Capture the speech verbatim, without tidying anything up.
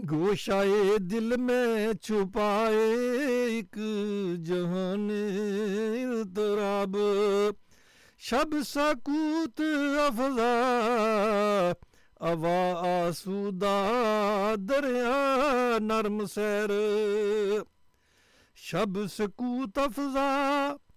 गोशाए दिल में छुपाए एक जहान तराब शब सकूत अफजा अवा आसूदा दरिया नरम सैर शब सकूत अफजा